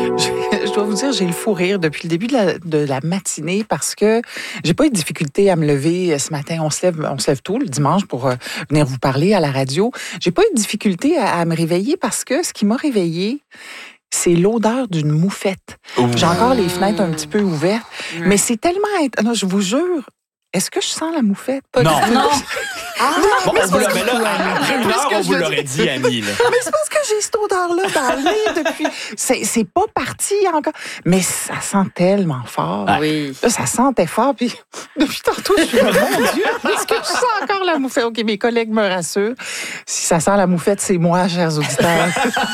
Je dois vous dire, j'ai le fou rire depuis le début de la matinée parce que j'ai pas eu de difficulté à me lever ce matin. On se lève tôt le dimanche pour venir vous parler à la radio. J'ai pas eu de difficulté à me réveiller parce que ce qui m'a réveillée, c'est l'odeur d'une moufette. J'ai encore les fenêtres un petit peu ouvertes, mais c'est tellement... Non, je vous jure, est-ce que je sens la moufette? Non. Bon, on vous l'aurait là, après une heure, on vous l'aurait dit, Annie. Là. Mais c'est parce que j'ai cette odeur-là dans le nez depuis... C'est pas parti encore. Mais ça sent tellement fort. Oui. Là, ça sentait fort. Puis depuis tantôt, je suis mon Dieu, est-ce que je sens encore la moufette? OK, mes collègues me rassurent. Si ça sent la moufette, c'est moi, chers auditeurs.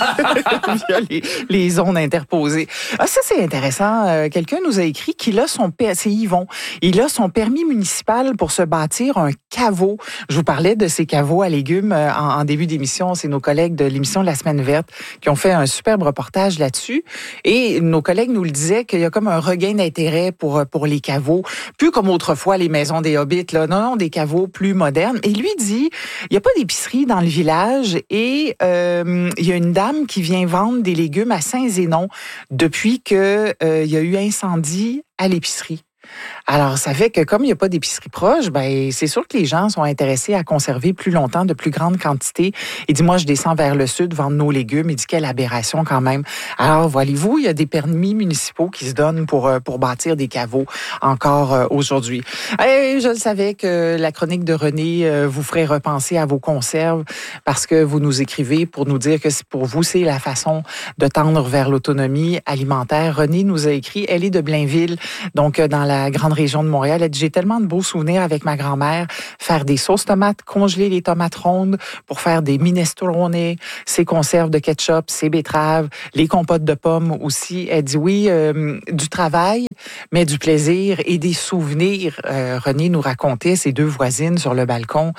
Via les zones interposées. Ah, ça, c'est intéressant. Quelqu'un nous a écrit qu'il a c'est Yvon. Il a son permis municipal pour se bâtir un caveau. Je vous parlais de ces caveaux à légumes en début d'émission. C'est nos collègues de l'émission de la Semaine verte qui ont fait un superbe reportage là-dessus. Et nos collègues nous le disaient qu'il y a comme un regain d'intérêt pour les caveaux. Plus comme autrefois, les maisons des hobbits, là. Non, des caveaux plus modernes. Et lui dit, il n'y a pas d'épicerie dans le village et il y a une dame qui vient vendre des légumes à Saint-Zénon depuis qu'il y a eu incendie à l'épicerie. Alors, ça fait que comme il n'y a pas d'épicerie proche, ben c'est sûr que les gens sont intéressés à conserver plus longtemps de plus grandes quantités. Il dit, moi, je descends vers le sud vendre nos légumes. Il dit, quelle aberration quand même. Alors, voyez-vous, il y a des permis municipaux qui se donnent pour bâtir des caveaux encore aujourd'hui. Et je le savais que la chronique de René vous ferait repenser à vos conserves parce que vous nous écrivez pour nous dire que pour vous, c'est la façon de tendre vers l'autonomie alimentaire. René nous a écrit, elle est de Blainville, donc dans la grande région de Montréal. Elle dit, j'ai tellement de beaux souvenirs avec ma grand-mère, faire des sauces tomates, congeler les tomates rondes pour faire des minestrone, ses conserves de ketchup, ses betteraves, les compotes de pommes aussi. Elle dit oui, du travail, mais du plaisir et des souvenirs. René nous racontait ses deux voisines sur le balcon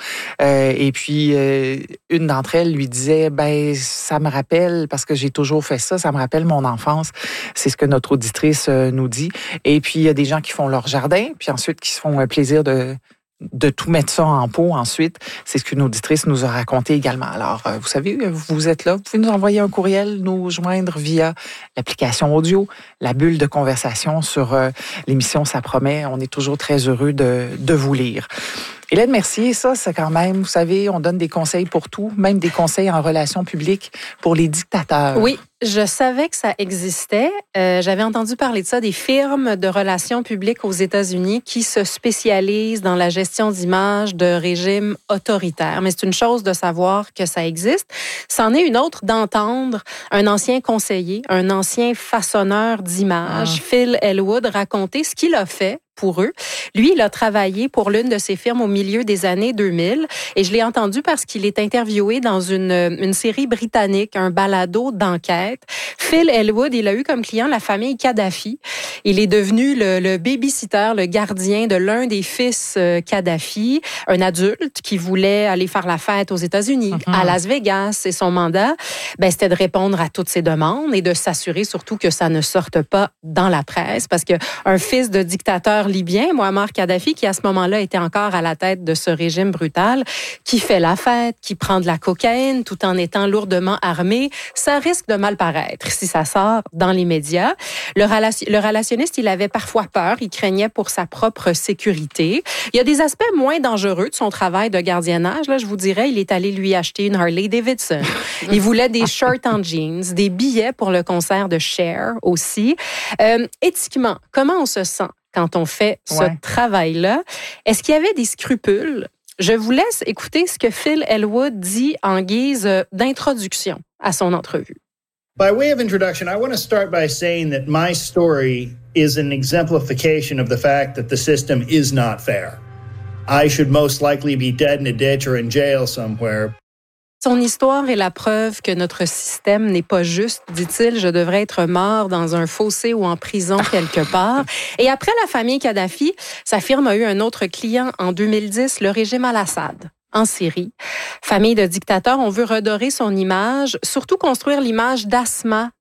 et puis une d'entre elles lui disait, ben ça me rappelle, parce que j'ai toujours fait ça, ça me rappelle mon enfance. C'est ce que notre auditrice nous dit. Et puis il y a des gens qui font leur jardin, puis ensuite qui se font un plaisir de tout mettre ça en pot ensuite. C'est ce qu'une auditrice nous a raconté également. Alors, vous savez, vous êtes là, vous pouvez nous envoyer un courriel, nous joindre via l'application audio, la bulle de conversation sur l'émission Ça promet. On est toujours très heureux de vous lire. Hélène Mercier, ça, c'est quand même, vous savez, on donne des conseils pour tout, même des conseils en relations publiques pour les dictateurs. Oui, je savais que ça existait. J'avais entendu parler de ça, des firmes de relations publiques aux États-Unis qui se spécialisent dans la gestion d'images de régimes autoritaires. Mais c'est une chose de savoir que ça existe. C'en est une autre d'entendre un ancien conseiller, un ancien façonneur d'images, Phil Elwood, raconter ce qu'il a fait pour eux. Lui, il a travaillé pour l'une de ces firmes au milieu des années 2000 et je l'ai entendu parce qu'il est interviewé dans une série britannique, un balado d'enquête. Phil Elwood, il a eu comme client la famille Kadhafi. Il est devenu le babysitter, le gardien de l'un des fils Kadhafi, un adulte qui voulait aller faire la fête aux États-Unis, à Las Vegas. Et son mandat, c'était de répondre à toutes ces demandes et de s'assurer surtout que ça ne sorte pas dans la presse parce qu'un fils de dictateur libyen, Muammar Kadhafi, qui à ce moment-là était encore à la tête de ce régime brutal, qui fait la fête, qui prend de la cocaïne tout en étant lourdement armé, ça risque de mal paraître si ça sort dans les médias. Le relationniste, il avait parfois peur, il craignait pour sa propre sécurité. Il y a des aspects moins dangereux de son travail de gardiennage. Là, je vous dirais, il est allé lui acheter une Harley Davidson. Il voulait des shirts en jeans, des billets pour le concert de Cher aussi. Éthiquement, comment on se sent quand on fait ce travail-là? Est-ce qu'il y avait des scrupules? Je vous laisse écouter ce que Phil Elwood dit en guise d'introduction à son entrevue. By way of introduction, I want to start by saying that my story is an exemplification of the fact that the system is not fair. I should most likely be dead in a ditch or in jail somewhere. Son histoire est la preuve que notre système n'est pas juste, dit-il. Je devrais être mort dans un fossé ou en prison quelque part. Et après la famille Kadhafi, sa firme a eu un autre client en 2010, le régime Al-Assad. En Syrie. Famille de dictateurs, on veut redorer son image, surtout construire l'image d'Asma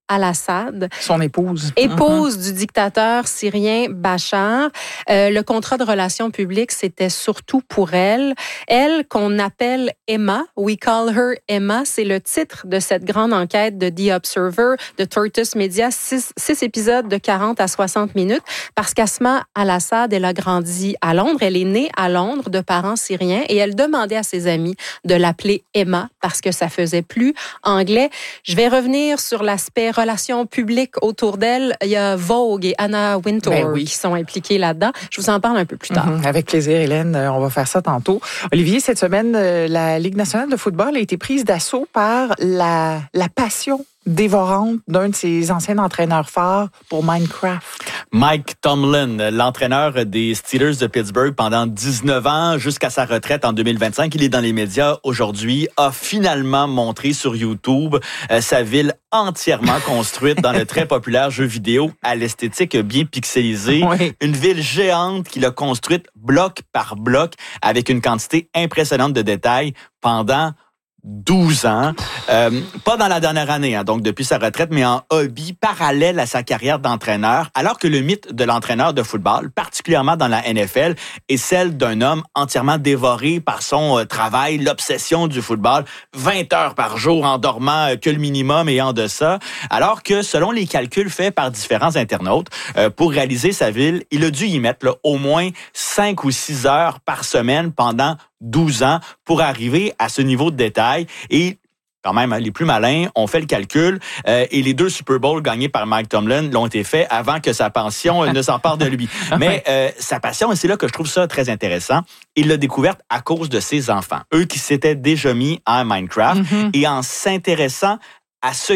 al-Assad. Son épouse. Épouse du dictateur syrien Bachar. Le contrat de relations publiques, c'était surtout pour elle. Elle, qu'on appelle Emma, we call her Emma, c'est le titre de cette grande enquête de The Observer, de Tortoise Media, 6 épisodes de 40 à 60 minutes, parce qu'Asma al-Assad, elle a grandi à Londres, elle est née à Londres de parents syriens et elle demandait à ses amis de l'appeler Emma parce que ça faisait plus anglais. Je vais revenir sur l'aspect relations publiques autour d'elle. Il y a Vogue et Anna Wintour qui sont impliquées là-dedans. Je vous en parle un peu plus tard. Avec plaisir, Hélène. On va faire ça tantôt. Olivier, cette semaine, la Ligue nationale de football a été prise d'assaut par la passion dévorante d'un de ses anciens entraîneurs phares pour Minecraft. Mike Tomlin, l'entraîneur des Steelers de Pittsburgh pendant 19 ans jusqu'à sa retraite en 2025. Il est dans les médias aujourd'hui, a finalement montré sur YouTube sa ville entièrement construite dans le très populaire jeu vidéo à l'esthétique bien pixelisée. Oui. Une ville géante qu'il a construite bloc par bloc avec une quantité impressionnante de détails pendant 12 ans, pas dans la dernière année, donc depuis sa retraite, mais en hobby parallèle à sa carrière d'entraîneur, alors que le mythe de l'entraîneur de football, particulièrement dans la NFL, est celle d'un homme entièrement dévoré par son travail, l'obsession du football, 20 heures par jour en dormant que le minimum et en deçà, alors que selon les calculs faits par différents internautes, pour réaliser sa ville, il a dû y mettre au moins 5 ou 6 heures par semaine pendant 12 ans pour arriver à ce niveau de détail. Et quand même, les plus malins ont fait le calcul et les 2 Super Bowls gagnés par Mike Tomlin l'ont été faits avant que sa passion ne s'empare de lui. Mais sa passion, et c'est là que je trouve ça très intéressant, il l'a découverte à cause de ses enfants. Eux qui s'étaient déjà mis à Minecraft et en s'intéressant à ce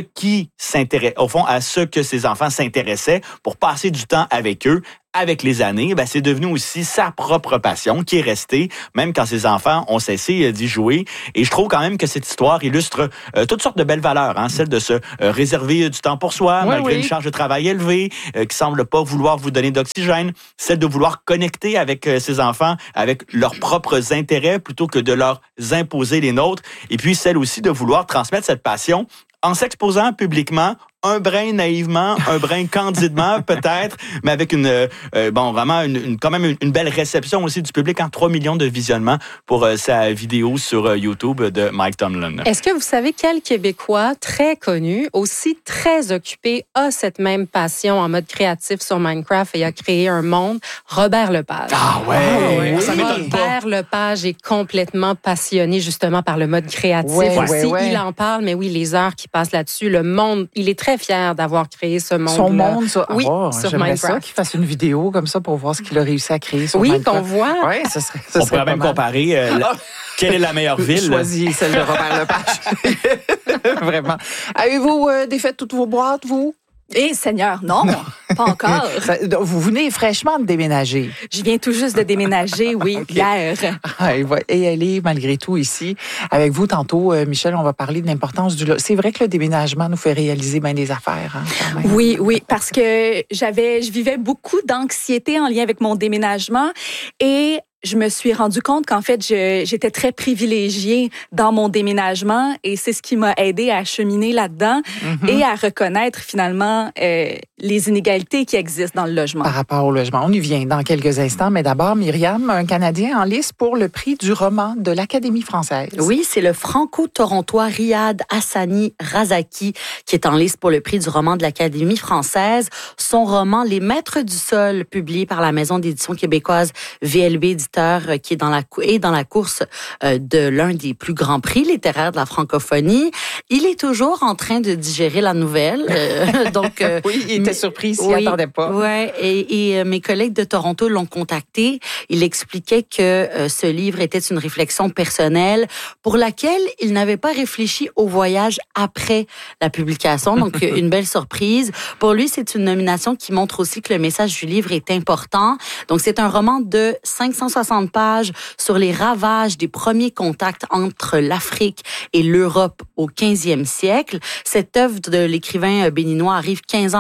que ses enfants s'intéressaient pour passer du temps avec eux. Avec les années, c'est devenu aussi sa propre passion qui est restée, même quand ses enfants ont cessé d'y jouer. Et je trouve quand même que cette histoire illustre toutes sortes de belles valeurs, celle de se réserver du temps pour soi, malgré une charge de travail élevée, qui semble pas vouloir vous donner d'oxygène, celle de vouloir connecter avec ses enfants, avec leurs propres intérêts, plutôt que de leur imposer les nôtres, et puis celle aussi de vouloir transmettre cette passion en s'exposant publiquement, un brin naïvement, un brin candidement peut-être, mais avec vraiment quand même une belle réception aussi du public, 3 millions de visionnements pour sa vidéo sur YouTube de Mike Tomlin. Est-ce que vous savez quel Québécois très connu, aussi très occupé, a cette même passion en mode créatif sur Minecraft et a créé un monde? Robert Lepage. Ah ouais! Ça m'étonne pas. Robert Lepage est complètement passionné justement par le mode créatif aussi. Il en parle, mais oui, les heures qu'il passe là-dessus, le monde, il est très fier d'avoir créé ce monde-là. Son monde, ça. Oui, sur j'aimerais Minecraft. Ça qu'il fasse une vidéo comme ça pour voir ce qu'il a réussi à créer sur Minecraft. Oui, qu'on voit. Oui, ça serait On pourrait même comparer quelle est la meilleure ville. Choisis celle de Robert Lepage. Vraiment. Avez-vous défait toutes vos boîtes, vous? Eh, Seigneur, non, pas encore. Vous venez fraîchement de déménager. Je viens tout juste de déménager, oui, hier. Et elle est malgré tout ici. Avec vous, tantôt, Michel, on va parler de l'importance du... C'est vrai que le déménagement nous fait réaliser bien des affaires. Quand même. Oui, parce que je vivais beaucoup d'anxiété en lien avec mon déménagement et je me suis rendu compte qu'en fait, j'étais très privilégiée dans mon déménagement et c'est ce qui m'a aidé à cheminer là-dedans et à reconnaître finalement les inégalités qui existent dans le logement. Par rapport au logement. On y vient dans quelques instants, mais d'abord, Myriam, un Canadien en lice pour le prix du roman de l'Académie française. Oui, c'est le franco-torontois Riyad Hassani Razaki qui est en lice pour le prix du roman de l'Académie française. Son roman Les Maîtres du sol, publié par la maison d'édition québécoise VLB Éditeur, qui est dans la course de l'un des plus grands prix littéraires de la francophonie. Il est toujours en train de digérer la nouvelle. Donc, oui, il était surpris, s'il n'y attendait pas. Oui, et mes collègues de Toronto l'ont contacté. Il expliquait que ce livre était une réflexion personnelle pour laquelle il n'avait pas réfléchi au voyage après la publication. Donc, une belle surprise. Pour lui, c'est une nomination qui montre aussi que le message du livre est important. Donc, c'est un roman de 560 pages sur les ravages des premiers contacts entre l'Afrique et l'Europe au 15e siècle. Cette œuvre de l'écrivain béninois arrive 15 ans après son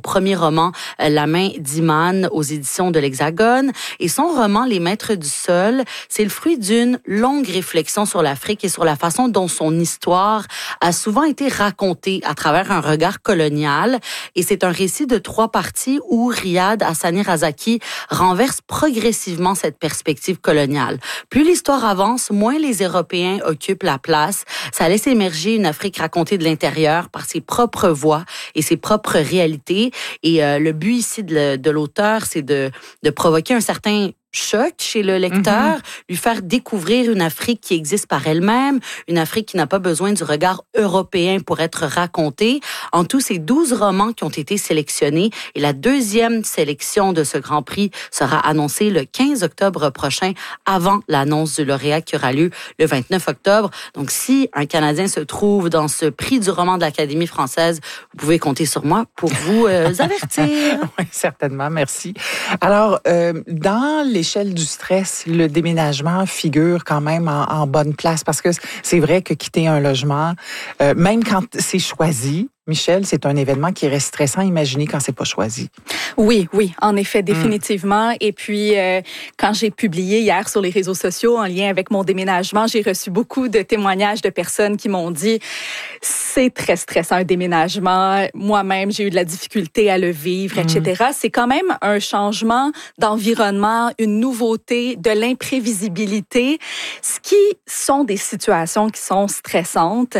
premier roman, La main d'Iman, aux éditions de l'Hexagone. Et son roman, Les Maîtres du sol, c'est le fruit d'une longue réflexion sur l'Afrique et sur la façon dont son histoire a souvent été racontée à travers un regard colonial. Et c'est un récit de 3 parties où Riyad Hassani Razaki renverse progressivement cette perspective coloniale. Plus l'histoire avance, moins les Européens occupent la place. Ça laisse émerger une Afrique racontée de l'intérieur par ses propres voix et ses propres réalités. Et le but ici de l'auteur, c'est de provoquer un certain choc chez le lecteur, lui faire découvrir une Afrique qui existe par elle-même, une Afrique qui n'a pas besoin du regard européen pour être racontée. En tout, c'est 12 romans qui ont été sélectionnés et la 2e sélection de ce Grand Prix sera annoncée le 15 octobre prochain, avant l'annonce du lauréat qui aura lieu le 29 octobre. Donc, si un Canadien se trouve dans ce prix du roman de l'Académie française, vous pouvez compter sur moi pour vous avertir. Oui, certainement, merci. Alors, dans l'échelle du stress, le déménagement figure quand même en bonne place parce que c'est vrai que quitter un logement, même quand c'est choisi, Michel, c'est un événement qui reste stressant à imaginer quand c'est pas choisi. Oui, en effet, définitivement. Et puis, quand j'ai publié hier sur les réseaux sociaux en lien avec mon déménagement, j'ai reçu beaucoup de témoignages de personnes qui m'ont dit « c'est très stressant un déménagement. Moi-même, j'ai eu de la difficulté à le vivre, etc. » C'est quand même un changement d'environnement, une nouveauté, de l'imprévisibilité, ce qui sont des situations qui sont stressantes.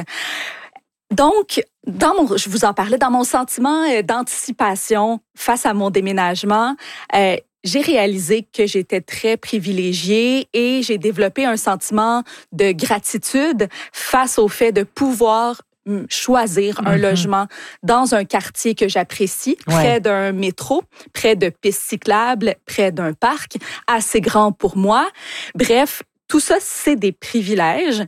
Donc, je vous en parlais, dans mon sentiment d'anticipation face à mon déménagement, j'ai réalisé que j'étais très privilégiée et j'ai développé un sentiment de gratitude face au fait de pouvoir choisir un logement dans un quartier que j'apprécie, près d'un métro, près de pistes cyclables, près d'un parc, assez grand pour moi. Bref, tout ça, c'est des privilèges.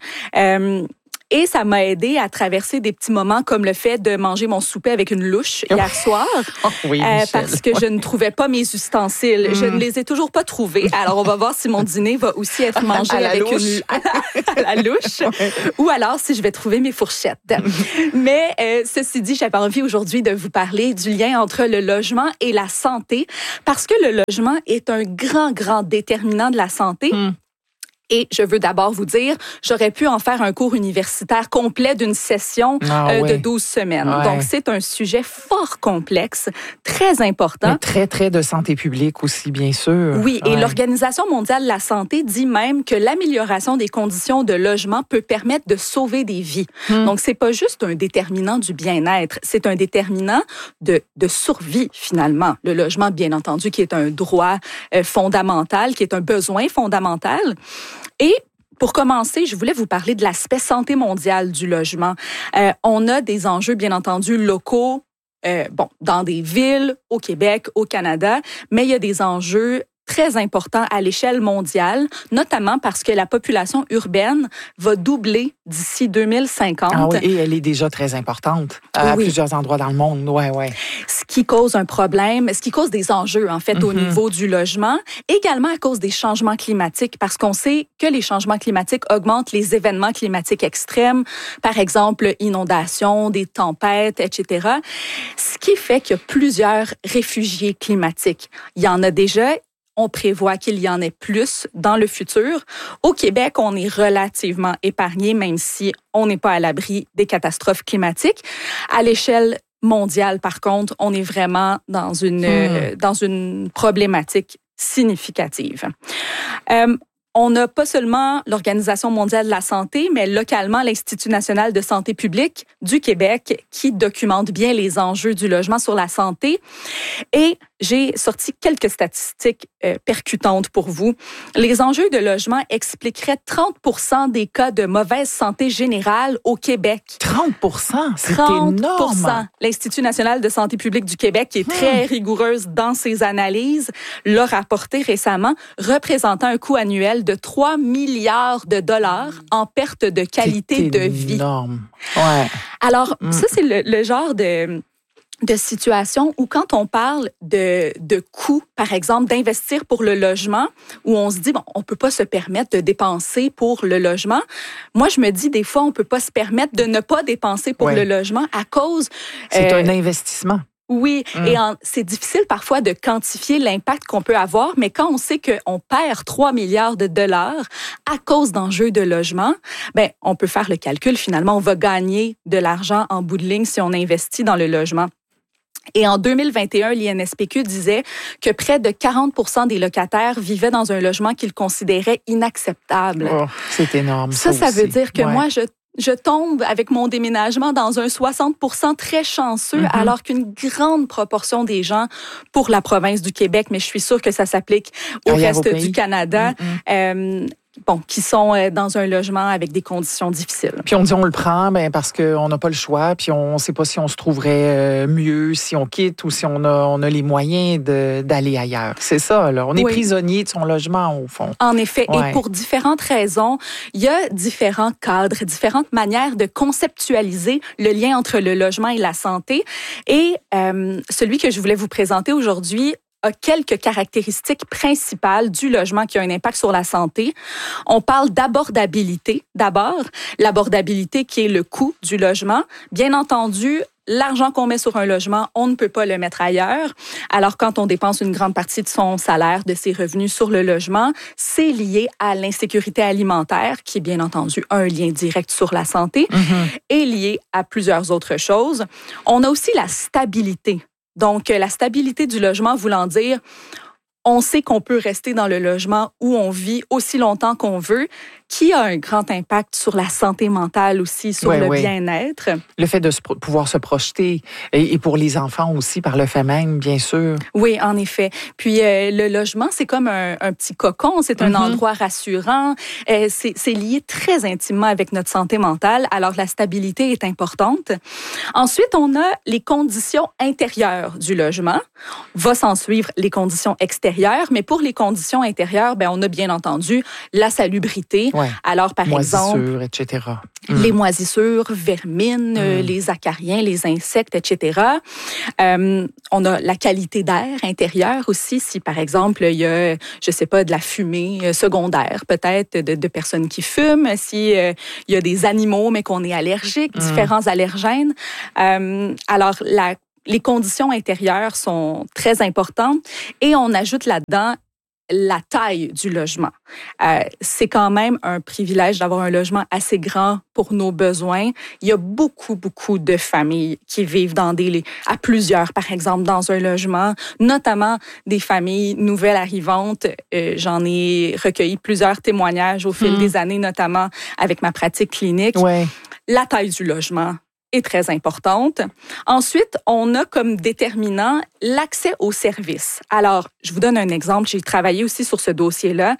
Et ça m'a aidé à traverser des petits moments comme le fait de manger mon souper avec une louche hier soir. Oui, parce que je ne trouvais pas mes ustensiles. Je ne les ai toujours pas trouvés. Alors, on va voir si mon dîner va aussi être mangé avec à la louche. Ou alors si je vais trouver mes fourchettes. Mais ceci dit, j'avais envie aujourd'hui de vous parler du lien entre le logement et la santé parce que le logement est un grand déterminant de la santé. Et je veux d'abord vous dire, j'aurais pu en faire un cours universitaire complet d'une session de 12 semaines. Ouais. Donc, c'est un sujet fort complexe, très important. Mais très de santé publique aussi, bien sûr. Oui, et l'Organisation mondiale de la santé dit même que l'amélioration des conditions de logement peut permettre de sauver des vies. Donc, c'est pas juste un déterminant du bien-être, c'est un déterminant de survie, finalement. Le logement, bien entendu, qui est un droit fondamental, qui est un besoin fondamental. Et pour commencer, je voulais vous parler de l'aspect santé mondiale du logement. On a des enjeux, bien entendu, locaux, dans des villes, au Québec, au Canada, mais il y a des enjeux très important à l'échelle mondiale, notamment parce que la population urbaine va doubler d'ici 2050. Ah oui, et elle est déjà très importante à plusieurs endroits dans le monde. Ouais. Ce qui cause un problème, ce qui cause des enjeux, en fait, au niveau du logement, également à cause des changements climatiques, parce qu'on sait que les changements climatiques augmentent les événements climatiques extrêmes, par exemple, inondations, des tempêtes, etc. Ce qui fait qu'il y a plusieurs réfugiés climatiques. Il y en a déjà. On prévoit qu'il y en ait plus dans le futur. Au Québec, on est relativement épargné, même si on n'est pas à l'abri des catastrophes climatiques. À l'échelle mondiale, par contre, on est vraiment dans une problématique significative. On n'a pas seulement l'Organisation mondiale de la santé, mais localement l'Institut national de santé publique du Québec qui documente bien les enjeux du logement sur la santé. Et j'ai sorti quelques statistiques percutantes pour vous. Les enjeux de logement expliqueraient 30% des cas de mauvaise santé générale au Québec. 30%? C'est 30%. Énorme! L'Institut national de santé publique du Québec, qui est très rigoureuse dans ses analyses, l'a rapporté récemment, représentant un coût annuel de 3 milliards de dollars en perte de qualité de vie. C'est énorme. Ouais. Alors, ça, c'est le genre de situation où quand on parle de coûts, par exemple, d'investir pour le logement, où on se dit, on peut pas se permettre de dépenser pour le logement. Moi, je me dis, des fois, on peut pas se permettre de ne pas dépenser pour le logement à cause... C'est un investissement. Oui, et c'est difficile parfois de quantifier l'impact qu'on peut avoir, mais quand on sait qu'on perd 3 milliards de dollars à cause d'enjeux de logement, ben on peut faire le calcul. Finalement, on va gagner de l'argent en bout de ligne si on investit dans le logement. Et en 2021, l'INSPQ disait que près de 40% des locataires vivaient dans un logement qu'ils considéraient inacceptable. Oh, c'est énorme. Ça aussi. veut dire que moi, je tombe avec mon déménagement dans un 60% très chanceux, alors qu'une grande proportion des gens pour la province du Québec, mais je suis sûre que ça s'applique au reste du Canada, qui sont dans un logement avec des conditions difficiles. Puis on dit on le prend parce qu'on n'a pas le choix, puis on ne sait pas si on se trouverait mieux, si on quitte ou si on a les moyens d'aller ailleurs. C'est ça, là. On est prisonnier de son logement, au fond. En effet, et pour différentes raisons, il y a différents cadres, différentes manières de conceptualiser le lien entre le logement et la santé. Et celui que je voulais vous présenter aujourd'hui a quelques caractéristiques principales du logement qui a un impact sur la santé. On parle d'abordabilité d'abord. L'abordabilité qui est le coût du logement. Bien entendu, l'argent qu'on met sur un logement, on ne peut pas le mettre ailleurs. Alors, quand on dépense une grande partie de son salaire, de ses revenus sur le logement, c'est lié à l'insécurité alimentaire, qui est bien entendu un lien direct sur la santé, et lié à plusieurs autres choses. On a aussi la stabilité. Donc, la stabilité du logement voulant dire, on sait qu'on peut rester dans le logement où on vit aussi longtemps qu'on veut, qui a un grand impact sur la santé mentale aussi, sur le bien-être. Le fait de pouvoir se projeter, et pour les enfants aussi, par le fait même, bien sûr. Oui, en effet. Puis le logement, c'est comme un petit cocon, c'est un endroit rassurant, c'est lié très intimement avec notre santé mentale, alors la stabilité est importante. Ensuite, on a les conditions intérieures du logement. Va s'en suivre les conditions extérieures, mais pour les conditions intérieures, on a bien entendu la salubrité. Alors, par exemple, moisissures, etc. Les moisissures, vermines, les acariens, les insectes, etc. On a la qualité d'air intérieur aussi. Si, par exemple, il y a, je sais pas, de la fumée secondaire, peut-être, de personnes qui fument. Si il y a des animaux, mais qu'on est allergique, différents allergènes. Alors, les conditions intérieures sont très importantes. Et on ajoute là-dedans la taille du logement. C'est quand même un privilège d'avoir un logement assez grand pour nos besoins. Il y a beaucoup de familles qui vivent à plusieurs, par exemple, dans un logement, notamment des familles nouvelles arrivantes. J'en ai recueilli plusieurs témoignages au fil des années, notamment avec ma pratique clinique. La taille du logement est très importante. Ensuite, on a comme déterminant l'accès aux services. Alors, je vous donne un exemple. J'ai travaillé aussi sur ce dossier-là.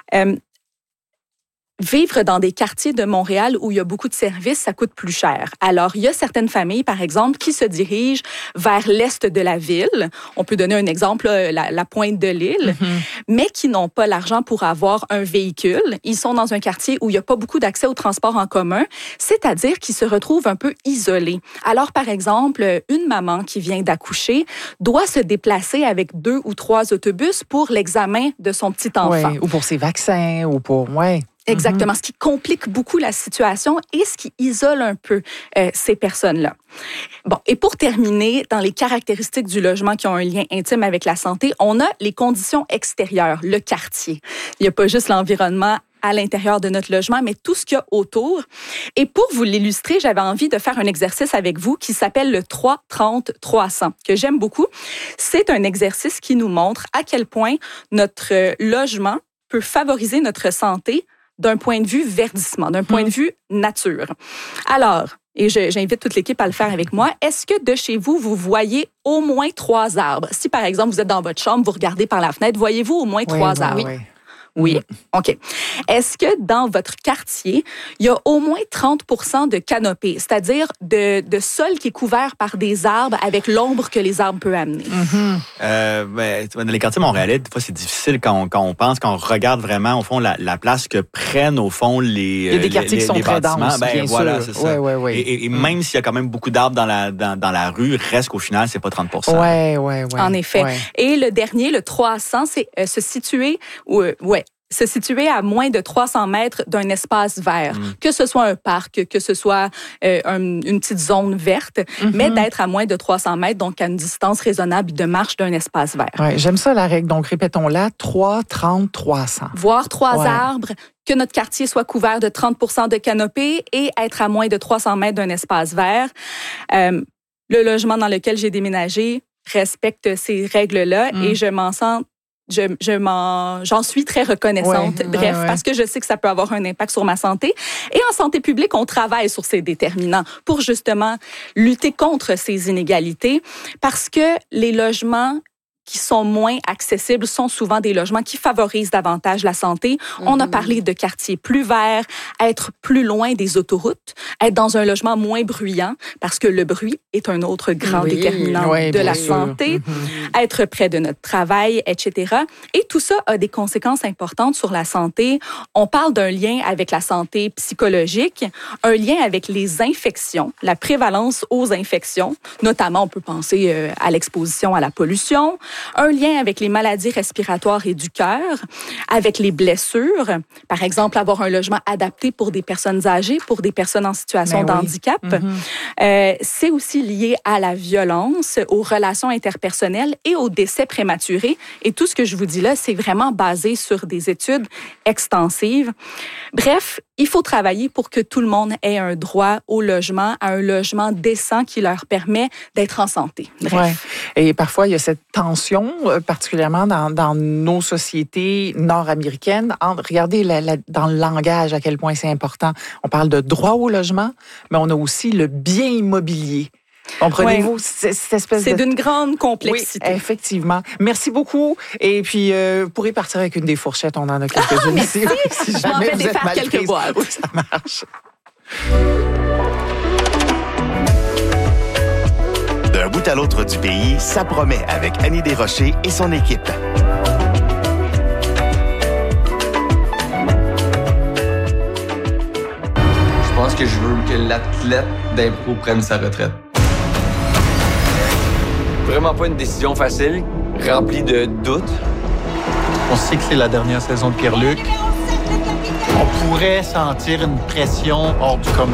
Vivre dans des quartiers de Montréal où il y a beaucoup de services, ça coûte plus cher. Alors, il y a certaines familles, par exemple, qui se dirigent vers l'est de la ville. On peut donner un exemple, la pointe de l'île, mais qui n'ont pas l'argent pour avoir un véhicule. Ils sont dans un quartier où il n'y a pas beaucoup d'accès au transport en commun, c'est-à-dire qu'ils se retrouvent un peu isolés. Alors, par exemple, une maman qui vient d'accoucher doit se déplacer avec 2 ou 3 autobus pour l'examen de son petit enfant. Ou pour ses vaccins, ou pour... Exactement, ce qui complique beaucoup la situation et ce qui isole un peu ces personnes-là. Bon, et pour terminer, dans les caractéristiques du logement qui ont un lien intime avec la santé, on a les conditions extérieures, le quartier. Il n'y a pas juste l'environnement à l'intérieur de notre logement, mais tout ce qu'il y a autour. Et pour vous l'illustrer, j'avais envie de faire un exercice avec vous qui s'appelle le 3-30-300, que j'aime beaucoup. C'est un exercice qui nous montre à quel point notre logement peut favoriser notre santé d'un point de vue verdissement, d'un point de vue nature. Alors, et j'invite toute l'équipe à le faire avec moi, est-ce que de chez vous, vous voyez au moins 3 arbres? Si, par exemple, vous êtes dans votre chambre, vous regardez par la fenêtre, voyez-vous au moins 3 arbres? Oui. OK. Est-ce que dans votre quartier, il y a au moins 30% de canopée, c'est-à-dire de sol qui est couvert par des arbres avec l'ombre que les arbres peuvent amener? Dans les quartiers montréalais, des fois, c'est difficile quand on pense, quand on regarde vraiment, au fond, la place que prennent, au fond, les il y a des quartiers qui sont très denses, bien voilà, sûr. C'est ça. Et même s'il y a quand même beaucoup d'arbres dans la rue, reste qu'au final, c'est pas 30%. En effet. Et le dernier, le 300, c'est se situer se situer à moins de 300 mètres d'un espace vert, que ce soit un parc, que ce soit une petite zone verte, mais d'être à moins de 300 mètres, donc à une distance raisonnable de marche d'un espace vert. Ouais, j'aime ça la règle, donc répétons-la, 3, 30, 300. Voir 3 arbres, que notre quartier soit couvert de 30% de canopée et être à moins de 300 mètres d'un espace vert. Le logement dans lequel j'ai déménagé respecte ces règles-là et j'en suis très reconnaissante. Parce que je sais que ça peut avoir un impact sur ma santé. Et en santé publique, on travaille sur ces déterminants pour justement lutter contre ces inégalités parce que les logements qui sont moins accessibles sont souvent des logements qui favorisent davantage la santé. On a parlé de quartiers plus verts, être plus loin des autoroutes, être dans un logement moins bruyant, parce que le bruit est un autre grand déterminant de la santé, être près de notre travail, etc. Et tout ça a des conséquences importantes sur la santé. On parle d'un lien avec la santé psychologique, un lien avec les infections, la prévalence aux infections, notamment on peut penser à l'exposition à la pollution, un lien avec les maladies respiratoires et du cœur, avec les blessures, par exemple avoir un logement adapté pour des personnes âgées, pour des personnes en situation de handicap. C'est aussi lié à la violence, aux relations interpersonnelles et aux décès prématurés. Et tout ce que je vous dis là, c'est vraiment basé sur des études extensives. Bref, il faut travailler pour que tout le monde ait un droit au logement, à un logement décent qui leur permet d'être en santé. Bref. Et parfois, il y a cette tension, particulièrement dans nos sociétés nord-américaines. Regardez dans le langage à quel point c'est important. On parle de droit au logement, mais on a aussi le bien immobilier. Comprenez-vous cette espèce C'est d'une grande complexité. Oui, effectivement. Merci beaucoup. Et puis, vous pourrez partir avec une des fourchettes. On en a quelques-unes ici. Si jamais vous êtes mal prise. Oui, ça marche. D'un bout à l'autre du pays, ça promet avec Annie Desrochers et son équipe. Je pense que je veux que l'athlète d'impro prenne sa retraite. Vraiment pas une décision facile, remplie de doutes. On sait que c'est la dernière saison de Pierre-Luc. On pourrait sentir une pression hors du commun.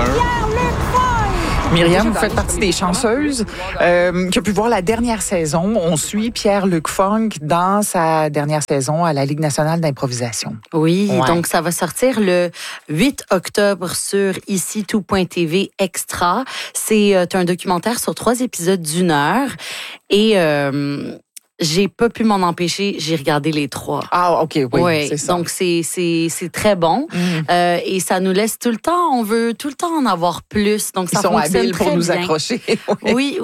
Myriam, vous faites partie des chanceuses qui a pu voir la dernière saison. On suit Pierre-Luc Funk dans sa dernière saison à la Ligue nationale d'improvisation. Oui, donc ça va sortir le 8 octobre sur ici tout.tv Extra. C'est un documentaire sur 3 épisodes d'1 heure et j'ai pas pu m'en empêcher, j'ai regardé les 3. Ah, OK, oui, c'est ça. Donc, c'est très bon. Et ça nous laisse tout le temps, on veut tout le temps en avoir plus. Donc, ça fonctionne très bien. Ils sont habiles pour nous accrocher. Oui.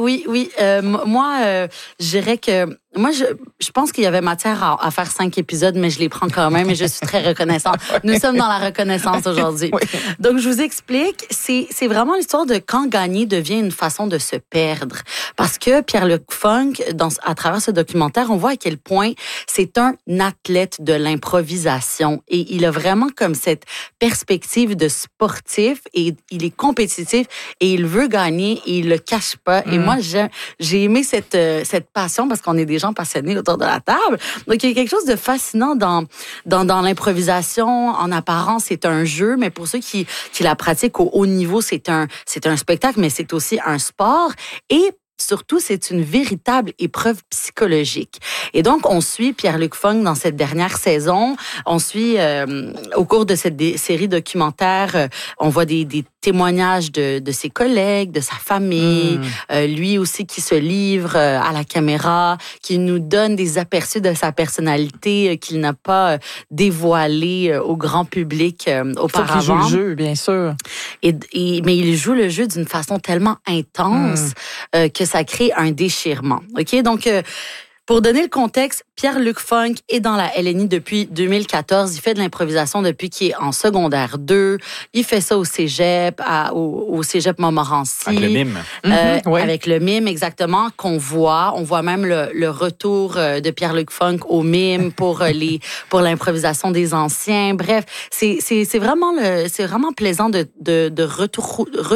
Moi, je dirais que moi, je pense qu'il y avait matière à faire 5 épisodes, mais je les prends quand même et je suis très reconnaissante. Nous sommes dans la reconnaissance aujourd'hui. Oui. Donc, je vous explique, c'est vraiment l'histoire de quand gagner devient une façon de se perdre. Parce que Pierre-Luc Funk, à travers ce documentaire, on voit à quel point c'est un athlète de l'improvisation et il a vraiment comme cette perspective de sportif et il est compétitif et il veut gagner et il le cache pas. Et moi, j'ai aimé cette passion parce qu'on est des gens passionnés autour de la table. Donc, il y a quelque chose de fascinant dans l'improvisation. En apparence, c'est un jeu, mais pour ceux qui la pratiquent au haut niveau, c'est un spectacle, mais c'est aussi un sport. Et surtout, c'est une véritable épreuve psychologique. Et donc, on suit Pierre-Luc Funk dans cette dernière saison. On suit, au cours de cette série documentaire, on voit des témoignages de ses collègues, de sa famille, lui aussi qui se livre à la caméra, qui nous donne des aperçus de sa personnalité qu'il n'a pas dévoilé au grand public auparavant. Faut qu'il joue le jeu, bien sûr. Mais il joue le jeu d'une façon tellement intense que ça crée un déchirement. OK? Donc, pour donner le contexte, Pierre-Luc Funk est dans la LNI depuis 2014. Il fait de l'improvisation depuis qu'il est en secondaire 2. Il fait ça au cégep, au cégep Montmorency. Avec le mime. Avec le mime, exactement, qu'on voit. On voit même le retour de Pierre-Luc Funk au mime pour l'improvisation des anciens. Bref, c'est vraiment plaisant de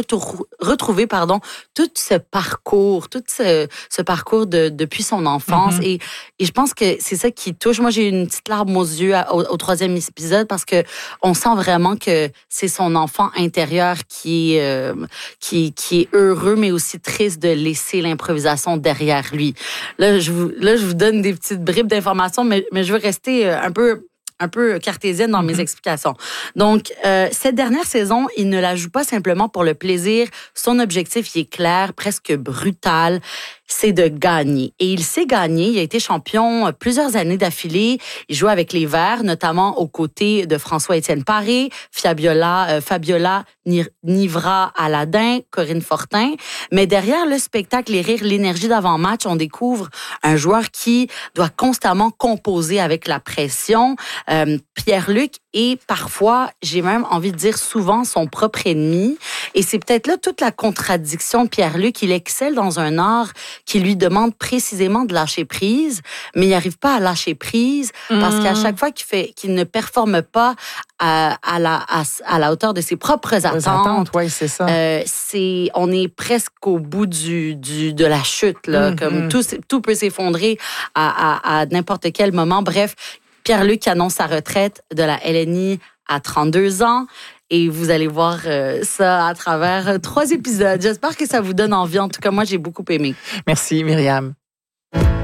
retrouver tout ce parcours, depuis son enfance Et je pense que c'est ça qui touche. Moi, j'ai une petite larme aux yeux au 3e épisode parce que on sent vraiment que c'est son enfant intérieur qui est heureux, mais aussi triste de laisser l'improvisation derrière lui. Là, je vous donne des petites bribes d'informations, mais je veux rester un peu cartésienne dans mes explications. Donc, cette dernière saison, il ne la joue pas simplement pour le plaisir. Son objectif, il est clair, presque brutal. C'est de gagner. Et il sait gagner. Il a été champion plusieurs années d'affilée. Il joue avec les Verts, notamment aux côtés de François-Étienne Paré, Fabiola Nivra-Aladin, Corinne Fortin. Mais derrière le spectacle, les rires, l'énergie d'avant-match, on découvre un joueur qui doit constamment composer avec la pression. Pierre-Luc est parfois, j'ai même envie de dire souvent, son propre ennemi. Et c'est peut-être là toute la contradiction de Pierre-Luc. Il excelle dans un art qui lui demande précisément de lâcher prise, mais il n'arrive pas à lâcher prise parce qu'à chaque fois qu'il ne performe pas à la hauteur de ses propres attentes, oui, c'est ça. On est presque au bout de la chute, là, comme tout peut s'effondrer à n'importe quel moment. Bref, Pierre-Luc annonce sa retraite de la LNI à 32 ans. Et vous allez voir ça à travers 3 épisodes. J'espère que ça vous donne envie. En tout cas, moi, j'ai beaucoup aimé. Merci, Myriam.